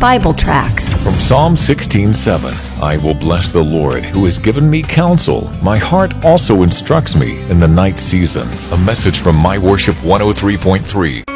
Bible tracts. From Psalm 16:7, I will bless the Lord who has given me counsel. My heart also instructs me in the night season. A message from My Worship 103.3.